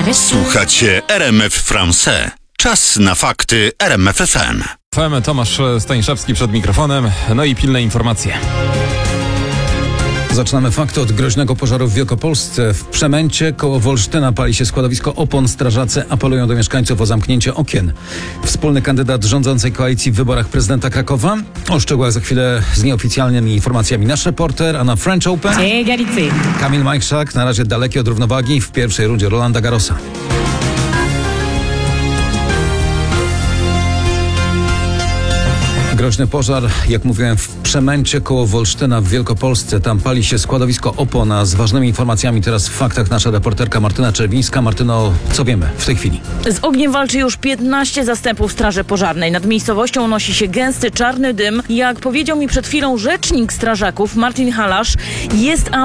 Słuchacie RMF France. Czas na fakty RMF FM. Tomasz Staniszewski przed mikrofonem, no i pilne informacje. Zaczynamy fakty od groźnego pożaru w Wielkopolsce. W Przemęcie koło Wolsztyna pali się składowisko opon. Strażacy apelują do mieszkańców o zamknięcie okien. Wspólny kandydat rządzącej koalicji w wyborach prezydenta Krakowa. O szczegółach za chwilę z nieoficjalnymi informacjami nasz reporter, a na French Open Kamil Majchrzak, na razie daleki od równowagi w pierwszej rundzie Rolanda Garrosa. Groźny pożar, jak mówiłem, w Przemęcie koło Wolsztyna w Wielkopolsce. Tam pali się składowisko opon, a z ważnymi informacjami teraz w faktach nasza reporterka Martyna Czerwińska. Martyno, co wiemy w tej chwili? Z ogniem walczy już 15 zastępów Straży Pożarnej. Nad miejscowością unosi się gęsty, czarny dym. Jak powiedział mi przed chwilą rzecznik strażaków Martin Halasz, jest